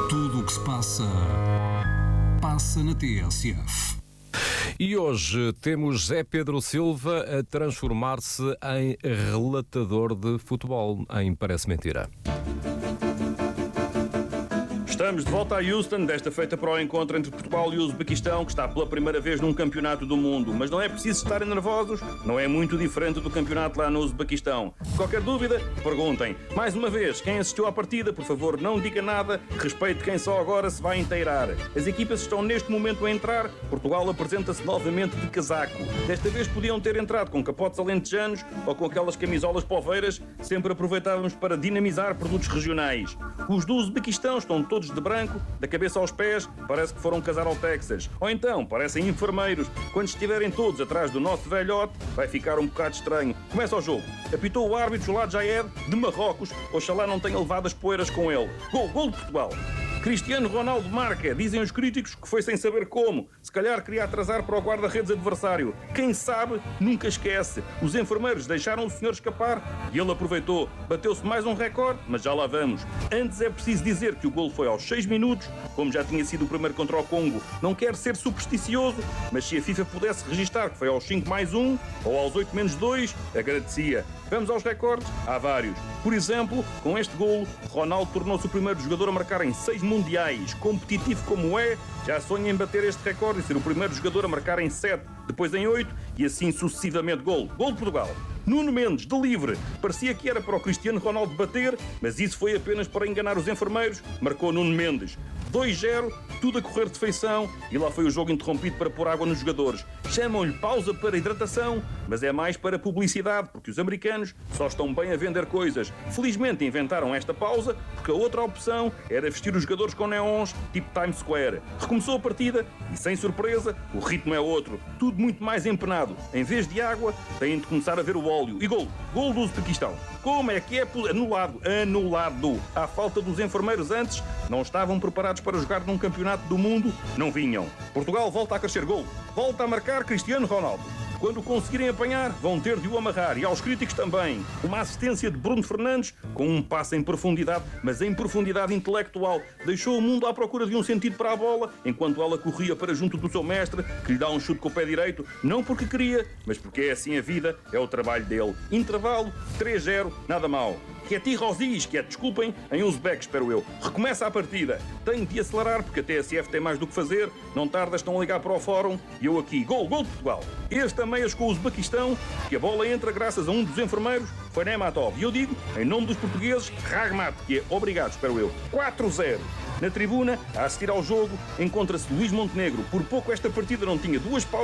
Tudo o que se passa, passa na TSF. E hoje temos Zé Pedro Silva a transformar-se em relatador de futebol em Parece Mentira. Estamos de volta a Houston, desta feita para o encontro entre Portugal e o Uzbequistão, que está pela primeira vez num campeonato do mundo. Mas não é preciso estarem nervosos, não é muito diferente do campeonato lá no Uzbequistão. Qualquer dúvida, perguntem. Mais uma vez, quem assistiu à partida, por favor, não diga nada, respeite quem só agora se vai inteirar. As equipas estão neste momento a entrar, Portugal apresenta-se novamente de casaco. Desta vez podiam ter entrado com capotes alentejanos ou com aquelas camisolas poveiras, sempre aproveitávamos para dinamizar produtos regionais. Os do Uzbequistão estão todos de branco, da cabeça aos pés, parece que foram casar ao Texas. Ou então, parecem enfermeiros. Quando estiverem todos atrás do nosso velhote, vai ficar um bocado estranho. Começa o jogo. Apitou o árbitro Joulad Jaed, de Marrocos. Oxalá não tenha levado as poeiras com ele. Gol de Portugal. Cristiano Ronaldo marca, dizem os críticos que foi sem saber como. Se calhar queria atrasar para o guarda-redes adversário. Quem sabe, nunca esquece. Os enfermeiros deixaram o senhor escapar e ele aproveitou. Bateu-se mais um recorde, mas já lá vamos. Antes é preciso dizer que o golo foi aos 6 minutos, como já tinha sido o primeiro contra o Congo. Não quero ser supersticioso, mas se a FIFA pudesse registar que foi aos 5+1 ou aos 8-2, agradecia. Vamos aos recordes? Há vários. Por exemplo, com este golo, Ronaldo tornou-se o primeiro jogador a marcar em 6 mundiais. Competitivo como é, já sonha em bater este recorde e ser o primeiro jogador a marcar em 7, depois em 8 e assim sucessivamente. Gol de Portugal. Nuno Mendes, de livre. Parecia que era para o Cristiano Ronaldo bater, mas isso foi apenas para enganar os enfermeiros. Marcou Nuno Mendes. 2-0, tudo a correr de feição e lá foi o jogo interrompido para pôr água nos jogadores. Chamam-lhe pausa para hidratação, mas é mais para publicidade, porque os americanos só estão bem a vender coisas. Felizmente inventaram esta pausa, porque a outra opção era vestir os jogadores com neons, tipo Times Square. Recomeçou a partida e, sem surpresa, o ritmo é outro. Tudo muito mais empenado. Em vez de água, têm de começar a ver o óleo. E gol do Uzbequistão. Como é que é? Anulado. À falta dos enfermeiros antes, não estavam preparados para jogar num campeonato do mundo, não vinham. Portugal volta a crescer gol. Volta a marcar Cristiano Ronaldo. Quando o conseguirem apanhar, vão ter de o amarrar. E aos críticos também. Uma assistência de Bruno Fernandes, com um passe em profundidade, mas em profundidade intelectual. Deixou o mundo à procura de um sentido para a bola, enquanto ela corria para junto do seu mestre, que lhe dá um chute com o pé direito, não porque queria, mas porque é assim a vida, é o trabalho dele. Intervalo, 3-0, nada mal. Queti Rosiz, desculpem, em Uzbek, espero eu. Recomeça a partida. Tenho de acelerar porque a TSF tem mais do que fazer. Não tarda, estão a ligar para o fórum. E eu aqui. Gol de Portugal. Este a meias com o Uzbequistão, que a bola entra graças a um dos enfermeiros, foi Nematov. E eu digo, em nome dos portugueses, Ragmat, que é obrigado, espero eu. 4-0. Na tribuna, a assistir ao jogo, encontra-se Luís Montenegro. Por pouco esta partida não tinha duas pausas